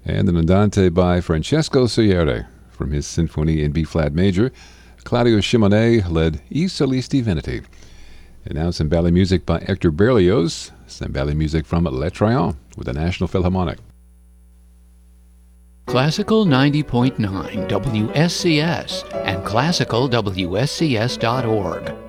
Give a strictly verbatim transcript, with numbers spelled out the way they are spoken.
And an Andante by Francesco Salieri from his Symphony in B-flat major. Claudio Simonet led I Solisti Veneti. And now some ballet music by Hector Berlioz, some ballet music from Les Troyens with the National Philharmonic. Classical ninety point nine W S C S and classical W S C S dot org.